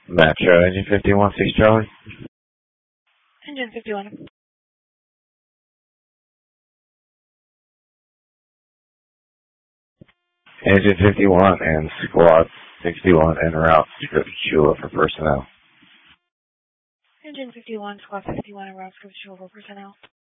Metro Engine 51, 6 Charlie. Engine 51. Engine 51 and Squad 61 en route to Chula for personnel. Engine 51, Squad 61, en route to Chula for personnel.